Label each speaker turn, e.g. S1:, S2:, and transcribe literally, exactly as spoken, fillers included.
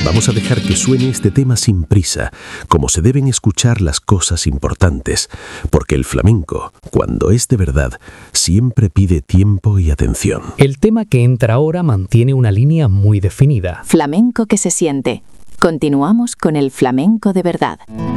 S1: Vamos a dejar que suene este tema sin prisa, como se deben escuchar las cosas importantes, porque el flamenco, cuando es de verdad, siempre pide tiempo y atención.
S2: El tema que entra ahora mantiene una línea muy definida.
S3: Flamenco que se siente. Continuamos con el flamenco de verdad.